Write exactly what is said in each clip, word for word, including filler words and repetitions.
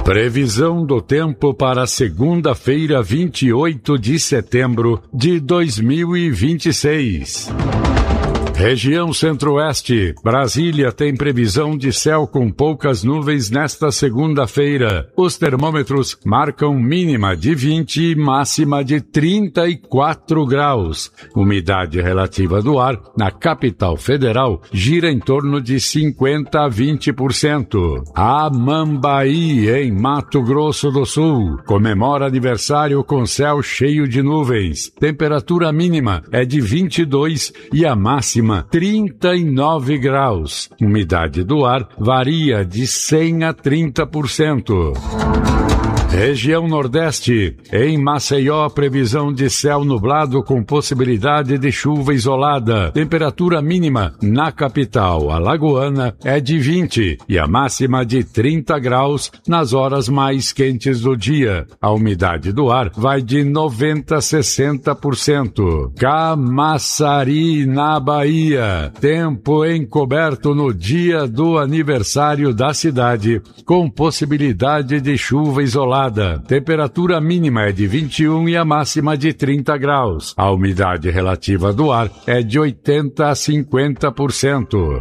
Previsão do tempo para segunda-feira, vinte e oito de setembro de dois mil e vinte e seis. Região Centro-Oeste, Brasília tem previsão de céu com poucas nuvens nesta segunda-feira. Os termômetros marcam mínima de vinte e máxima de trinta e quatro graus. Umidade relativa do ar na capital federal gira em torno de cinquenta a vinte por cento. Amambaí, em Mato Grosso do Sul, comemora aniversário com céu cheio de nuvens. Temperatura mínima é de vinte e dois e a máxima trinta e nove graus. Umidade do ar varia de cem a trinta por cento. Região Nordeste, em Maceió, previsão de céu nublado com possibilidade de chuva isolada. Temperatura mínima na capital alagoana é de vinte e a máxima de trinta graus nas horas mais quentes do dia. A umidade do ar vai de noventa a sessenta por cento. Camaçari, na Bahia, tempo encoberto no dia do aniversário da cidade, com possibilidade de chuva isolada. Temperatura mínima é de vinte e um e a máxima de trinta graus. A umidade relativa do ar é de oitenta a cinquenta por cento.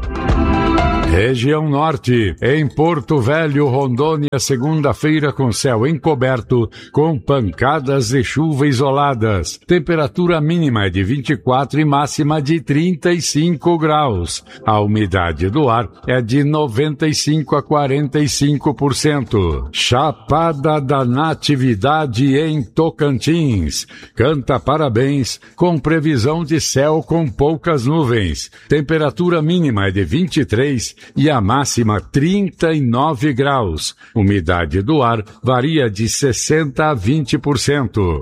Região Norte, em Porto Velho, Rondônia, segunda-feira com céu encoberto, com pancadas de chuva isoladas. Temperatura mínima é de vinte e quatro e máxima de trinta e cinco graus. A umidade do ar é de noventa e cinco a quarenta e cinco por cento. Chapada da Natividade, em Tocantins, canta parabéns com previsão de céu com poucas nuvens. Temperatura mínima é de vinte e três e a máxima trinta e nove graus. Umidade do ar varia de sessenta a vinte por cento.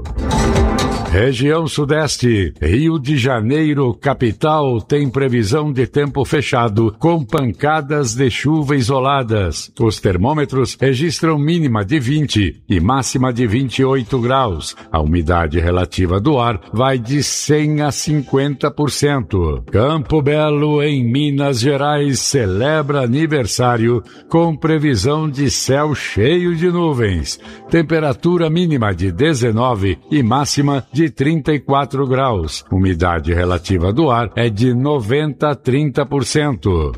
Região Sudeste, Rio de Janeiro, capital, tem previsão de tempo fechado, com pancadas de chuva isoladas. Os termômetros registram mínima de vinte e máxima de vinte e oito graus. A umidade relativa do ar vai de cem a cinquenta por cento. Campo Belo, em Minas Gerais, celebra aniversário com previsão de céu cheio de nuvens. Temperatura mínima de dezenove e máxima de trinta e quatro graus. Umidade relativa do ar é de noventa a trinta por cento.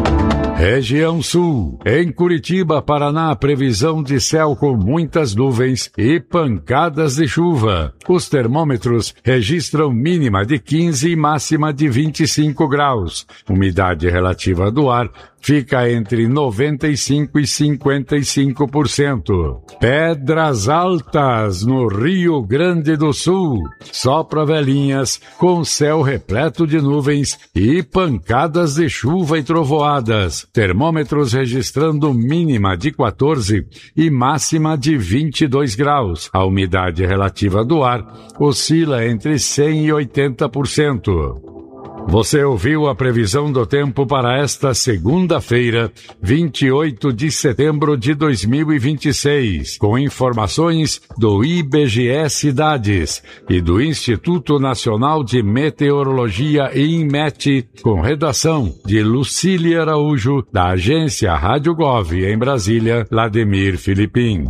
Região Sul, em Curitiba, Paraná, previsão de céu com muitas nuvens e pancadas de chuva. Os termômetros registram mínima de quinze e máxima de vinte e cinco graus. Umidade relativa do ar fica entre noventa e cinco e cinquenta e cinco por cento. Pedras Altas, no Rio Grande do Sul, sopra velhinhas com céu repleto de nuvens e pancadas de chuva e trovoadas. Termômetros registrando mínima de quatorze e máxima de vinte e dois graus. A umidade relativa do ar oscila entre cem e oitenta por cento. Você ouviu a previsão do tempo para esta segunda-feira, vinte e oito de setembro de dois mil e vinte e seis, com informações do I B G E Cidades e do Instituto Nacional de Meteorologia INMET, com redação de Lucília Araújo, da agência Rádio Gov, em Brasília, Lademir Filipim.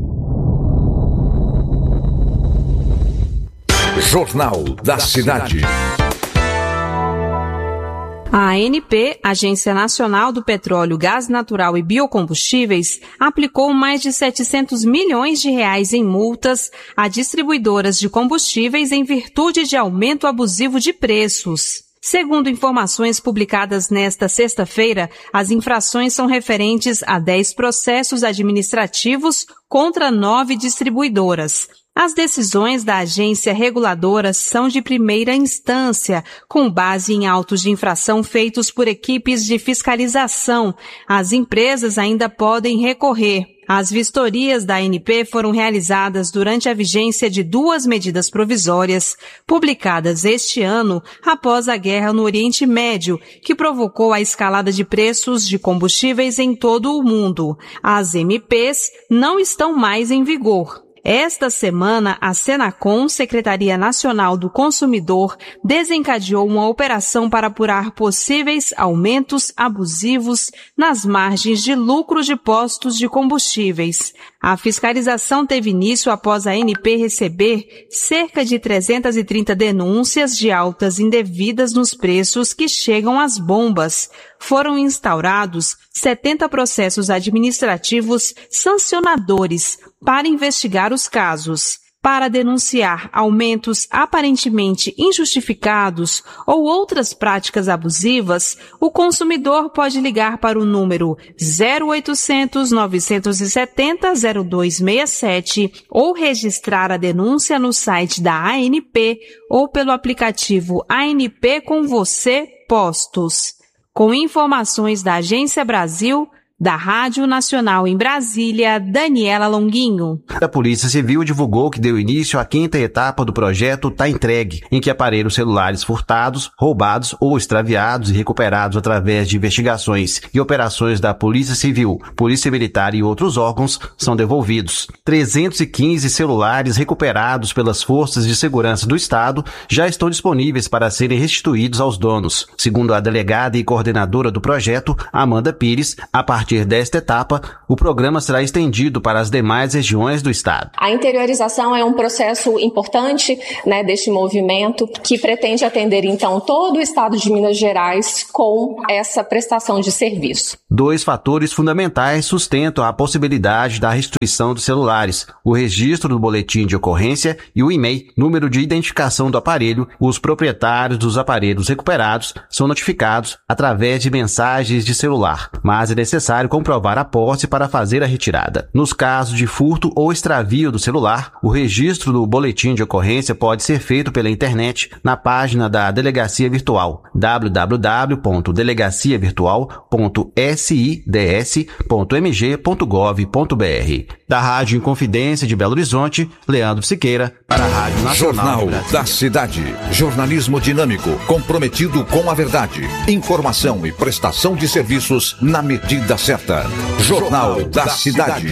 Jornal da Cidade. A ANP, Agência Nacional do Petróleo, Gás Natural e Biocombustíveis, aplicou mais de setecentos milhões de reais em multas a distribuidoras de combustíveis em virtude de aumento abusivo de preços. Segundo informações publicadas nesta sexta-feira, as infrações são referentes a dez processos administrativos contra nove distribuidoras. As decisões da agência reguladora são de primeira instância, com base em autos de infração feitos por equipes de fiscalização. As empresas ainda podem recorrer. As vistorias da A N P foram realizadas durante a vigência de duas medidas provisórias, publicadas este ano após a guerra no Oriente Médio, que provocou a escalada de preços de combustíveis em todo o mundo. As M Ps não estão mais em vigor. Esta semana, a Senacom, Secretaria Nacional do Consumidor, desencadeou uma operação para apurar possíveis aumentos abusivos nas margens de lucro de postos de combustíveis. A fiscalização teve início após a A N P receber cerca de trezentas e trinta denúncias de altas indevidas nos preços que chegam às bombas. Foram instaurados setenta processos administrativos sancionadores para investigar os casos. Para denunciar aumentos aparentemente injustificados ou outras práticas abusivas, o consumidor pode ligar para o número zero oitocentos, novecentos e setenta, zero dois seis sete ou registrar a denúncia no site da A N P ou pelo aplicativo A N P com você Postos. Com informações da Agência Brasil, da Rádio Nacional em Brasília, Daniela Longuinho. A Polícia Civil divulgou que deu início à quinta etapa do projeto Tá Entregue, em que aparelhos celulares furtados, roubados ou extraviados e recuperados através de investigações e operações da Polícia Civil, Polícia Militar e outros órgãos são devolvidos. trezentos e quinze celulares recuperados pelas Forças de Segurança do Estado já estão disponíveis para serem restituídos aos donos. Segundo a delegada e coordenadora do projeto, Amanda Pires, a partir A partir desta etapa, o programa será estendido para as demais regiões do estado. A interiorização é um processo importante, né, deste movimento que pretende atender então todo o estado de Minas Gerais com essa prestação de serviço. Dois fatores fundamentais sustentam a possibilidade da restituição dos celulares: o registro do boletim de ocorrência e o e-mail, número de identificação do aparelho. Os proprietários dos aparelhos recuperados são notificados através de mensagens de celular, mas é necessário comprovar a posse para fazer a retirada. Nos casos de furto ou extravio do celular, o registro do boletim de ocorrência pode ser feito pela internet na página da Delegacia Virtual w w w ponto delegacia virtual ponto s i d s ponto m g ponto gov ponto b r. Da Rádio Inconfidência de Belo Horizonte, Leandro Siqueira, para a Rádio Nacional Jornal da Cidade. Jornalismo dinâmico, comprometido com a verdade. Informação e prestação de serviços na medida certa. Jornal da Cidade.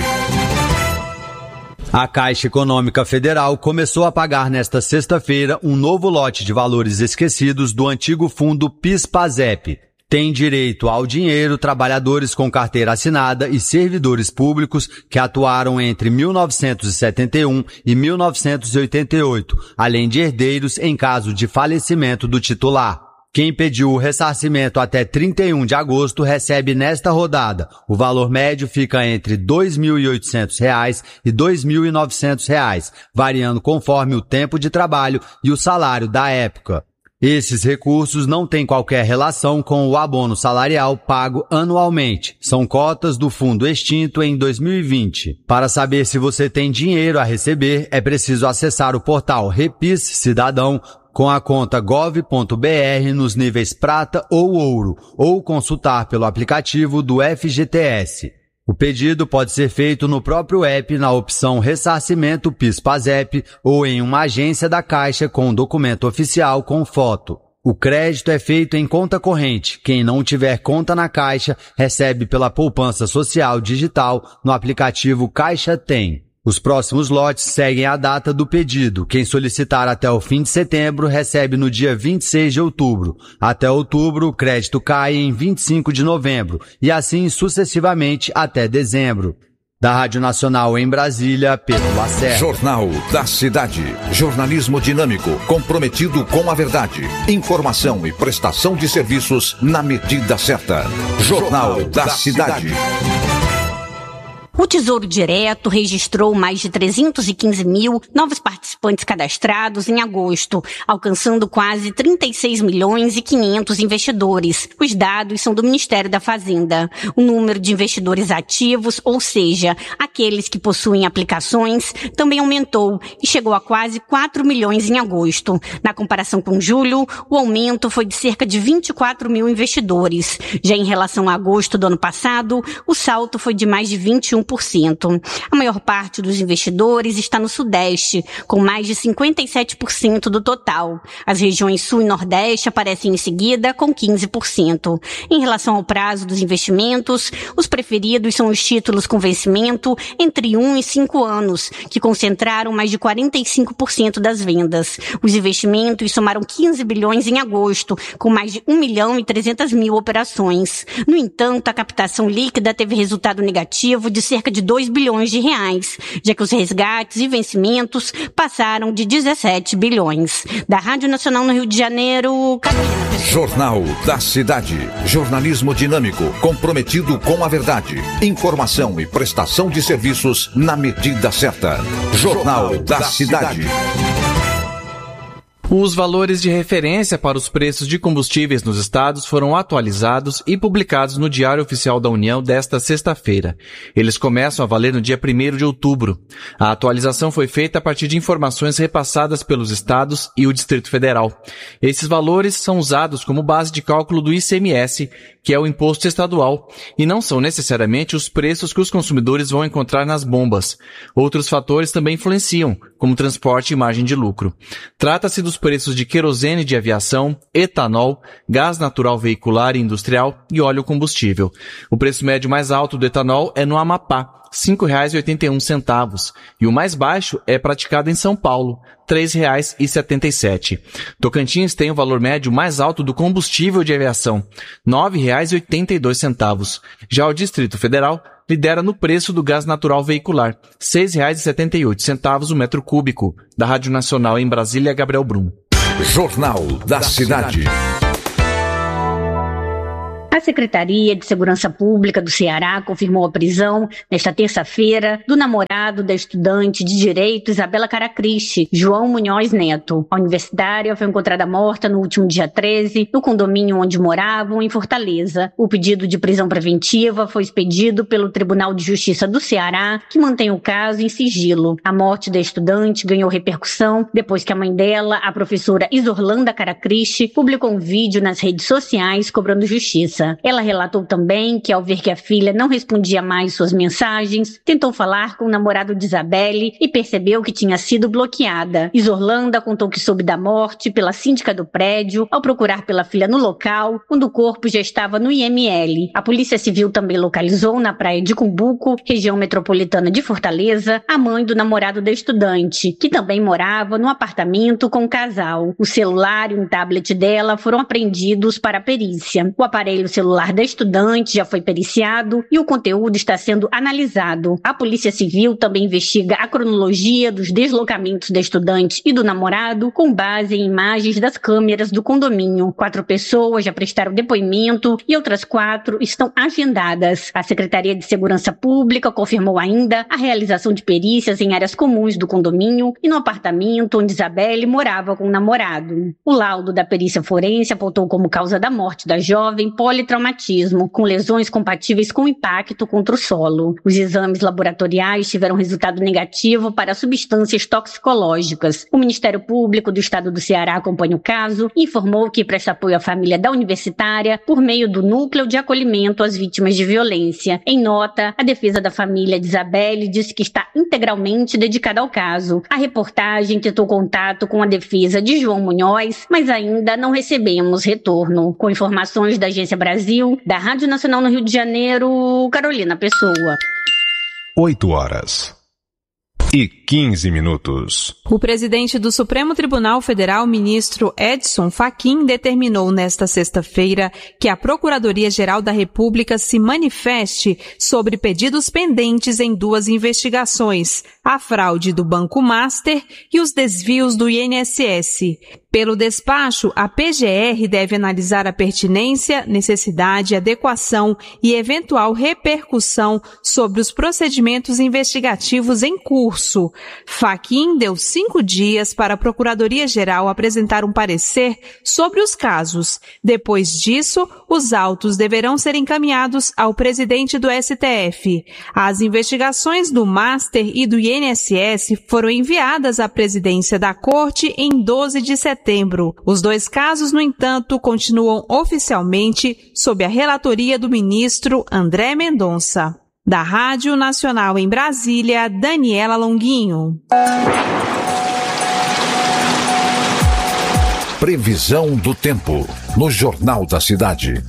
A Caixa Econômica Federal começou a pagar nesta sexta-feira um novo lote de valores esquecidos do antigo fundo PIS/PASEP. Tem direito ao dinheiro trabalhadores com carteira assinada e servidores públicos que atuaram entre mil novecentos e setenta e um e mil novecentos e oitenta e oito, além de herdeiros em caso de falecimento do titular. Quem pediu o ressarcimento até trinta e um de agosto recebe nesta rodada. O valor médio fica entre dois mil e oitocentos reais e dois mil e novecentos reais, variando conforme o tempo de trabalho e o salário da época. Esses recursos não têm qualquer relação com o abono salarial pago anualmente. São cotas do fundo extinto em dois mil e vinte. Para saber se você tem dinheiro a receber, é preciso acessar o portal Repis Cidadão com a conta gov ponto b r nos níveis prata ou ouro, ou consultar pelo aplicativo do F G T S. O pedido pode ser feito no próprio app na opção Ressarcimento PIS/PASEP ou em uma agência da Caixa com documento oficial com foto. O crédito é feito em conta corrente. Quem não tiver conta na Caixa recebe pela poupança social digital no aplicativo Caixa Tem. Os próximos lotes seguem a data do pedido. Quem solicitar até o fim de setembro recebe no dia vinte e seis de outubro. Até outubro, o crédito cai em vinte e cinco de novembro e assim sucessivamente até dezembro. Da Rádio Nacional em Brasília, Pedro Lacerda. Jornal da Cidade. Jornalismo dinâmico, comprometido com a verdade. Informação e prestação de serviços na medida certa. Jornal da Cidade. O Tesouro Direto registrou mais de trezentos e quinze mil novos participantes cadastrados em agosto, alcançando quase trinta e seis milhões e quinhentos investidores. Os dados são do Ministério da Fazenda. O número de investidores ativos, ou seja, aqueles que possuem aplicações, também aumentou e chegou a quase quatro milhões em agosto. Na comparação com julho, o aumento foi de cerca de vinte e quatro mil investidores. Já em relação a agosto do ano passado, o salto foi de mais de vinte e um por cento. A maior parte dos investidores está no Sudeste, com mais de cinquenta e sete por cento do total. As regiões Sul e Nordeste aparecem em seguida, com quinze por cento. Em relação ao prazo dos investimentos, os preferidos são os títulos com vencimento entre um e cinco anos, que concentraram mais de quarenta e cinco por cento das vendas. Os investimentos somaram quinze bilhões em agosto, com mais de um milhão e trezentas mil operações. No entanto, a captação líquida teve resultado negativo de cerca de dois bilhões de reais, já que os resgates e vencimentos passaram de dezessete bilhões. Da Rádio Nacional no Rio de Janeiro, Carolina. Jornal da Cidade. Jornalismo dinâmico, comprometido com a verdade. Informação e prestação de serviços na medida certa. Jornal da Cidade. Os valores de referência para os preços de combustíveis nos estados foram atualizados e publicados no Diário Oficial da União desta sexta-feira. Eles começam a valer no dia primeiro de outubro. A atualização foi feita a partir de informações repassadas pelos estados e o Distrito Federal. Esses valores são usados como base de cálculo do I C M S, que é o imposto estadual, e não são necessariamente os preços que os consumidores vão encontrar nas bombas. Outros fatores também influenciam, como transporte e margem de lucro. Trata-se dos preços de querosene de aviação, etanol, gás natural veicular e industrial e óleo combustível. O preço médio mais alto do etanol é no Amapá, cinco reais e oitenta e um centavos, e o mais baixo é praticado em São Paulo, três reais e setenta e sete centavos. Tocantins tem o valor médio mais alto do combustível de aviação, nove reais e oitenta e dois centavos. Já o Distrito Federal lidera no preço do gás natural veicular, seis reais e setenta e oito centavos o metro cúbico. Da Rádio Nacional em Brasília, Gabriel Brum. Jornal da Cidade. A Secretaria de Segurança Pública do Ceará confirmou a prisão, nesta terça-feira, do namorado da estudante de Direito Isabela Caracristi, João Munhoz Neto. A universitária foi encontrada morta no último dia treze, no condomínio onde moravam, em Fortaleza. O pedido de prisão preventiva foi expedido pelo Tribunal de Justiça do Ceará, que mantém o caso em sigilo. A morte da estudante ganhou repercussão depois que a mãe dela, a professora Isorlanda Caracristi, publicou um vídeo nas redes sociais cobrando justiça. Ela relatou também que, ao ver que a filha não respondia mais suas mensagens, tentou falar com o namorado de Isabelle e percebeu que tinha sido bloqueada. Isorlanda contou que soube da morte pela síndica do prédio ao procurar pela filha no local, quando o corpo já estava no I M L. A Polícia Civil também localizou na praia de Cumbuco, região metropolitana de Fortaleza, a mãe do namorado da estudante, que também morava no apartamento com o casal. O celular e um tablet dela foram apreendidos para a perícia. O aparelho celular da estudante já foi periciado e o conteúdo está sendo analisado. A Polícia Civil também investiga a cronologia dos deslocamentos da estudante e do namorado com base em imagens das câmeras do condomínio. Quatro pessoas já prestaram depoimento e outras quatro estão agendadas. A Secretaria de Segurança Pública confirmou ainda a realização de perícias em áreas comuns do condomínio e no apartamento onde Isabelle morava com o namorado. O laudo da perícia forense apontou como causa da morte da jovem politraumatismo, com lesões compatíveis com impacto contra o solo. Os exames laboratoriais tiveram resultado negativo para substâncias toxicológicas. O Ministério Público do Estado do Ceará acompanha o caso e informou que presta apoio à família da universitária por meio do Núcleo de Acolhimento às Vítimas de Violência. Em nota, a defesa da família de Isabelle disse que está integralmente dedicada ao caso. A reportagem tentou contato com a defesa de João Munhoz, mas ainda não recebemos retorno. Com informações da Agência Brasil, da Rádio Nacional no Rio de Janeiro, Carolina Pessoa. oito horas e quinze minutos. O presidente do Supremo Tribunal Federal, ministro Edson Fachin, determinou nesta sexta-feira que a Procuradoria-Geral da República se manifeste sobre pedidos pendentes em duas investigações, a fraude do Banco Master e os desvios do I N S S. Pelo despacho, a P G R deve analisar a pertinência, necessidade, adequação e eventual repercussão sobre os procedimentos investigativos em curso. Fachin deu cinco dias para a Procuradoria-Geral apresentar um parecer sobre os casos. Depois disso, os autos deverão ser encaminhados ao presidente do S T F. As investigações do Master e do I N S S foram enviadas à presidência da Corte em doze de setembro. Os dois casos, no entanto, continuam oficialmente sob a relatoria do ministro André Mendonça. Da Rádio Nacional em Brasília, Daniela Longuinho. Previsão do tempo no Jornal da Cidade.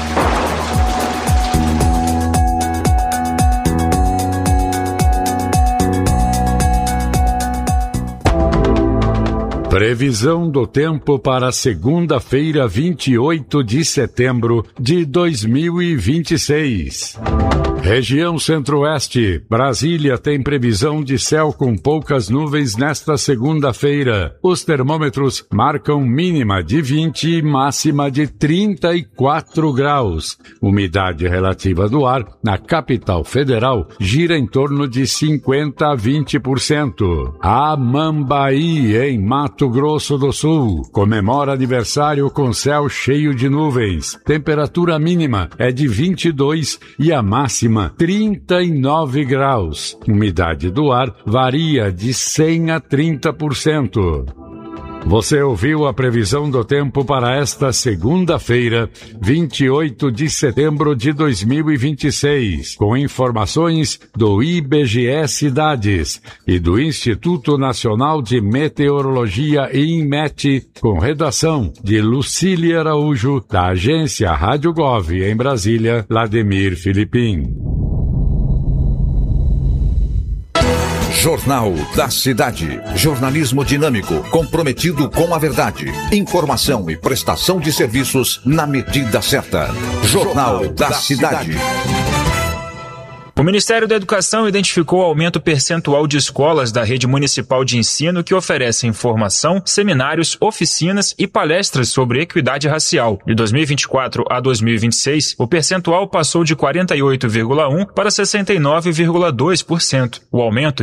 Previsão do tempo para segunda-feira, vinte e oito de setembro de dois mil e vinte e seis. Região Centro-Oeste, Brasília tem previsão de céu com poucas nuvens nesta segunda-feira. Os termômetros marcam mínima de vinte e máxima de trinta e quatro graus. Umidade relativa do ar na capital federal gira em torno de cinquenta a vinte por cento. Amambaí, em Mato Grosso do Sul, comemora aniversário com céu cheio de nuvens. Temperatura mínima é de vinte e dois e a máxima trinta e nove graus. Umidade do ar varia de cem a trinta por cento. Você ouviu a previsão do tempo para esta segunda-feira, vinte e oito de setembro de dois mil e vinte e seis, com informações do I B G E Cidades e do Instituto Nacional de Meteorologia INMET, com redação de Lucília Araújo, da agência Rádio Gov em Brasília, Vladimir Filipim. Jornal da Cidade. Jornalismo dinâmico, comprometido com a verdade. Informação e prestação de serviços na medida certa. Jornal da Cidade. O Ministério da Educação identificou o aumento percentual de escolas da rede municipal de ensino que oferecem formação, seminários, oficinas e palestras sobre equidade racial. De dois mil e vinte e quatro a dois mil e vinte e seis, o percentual passou de quarenta e oito vírgula um por cento para sessenta e nove vírgula dois por cento. O aumento